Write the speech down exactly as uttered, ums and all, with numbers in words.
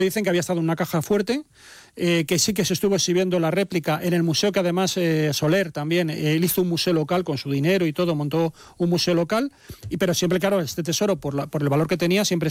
Dicen que había estado en una caja fuerte, eh, que sí que se estuvo exhibiendo la réplica en el museo, que además eh, Soler también, eh, él hizo un museo local con su dinero y todo, montó un museo local, y pero siempre, claro, este tesoro, por, la, por el valor que tenía, siempre